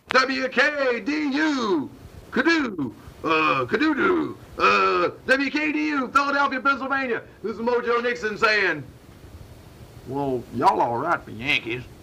WKDU, Kadoo, Kadoo, WKDU, Philadelphia, Pennsylvania. This is Mojo Nixon saying, well, y'all all right for Yankees.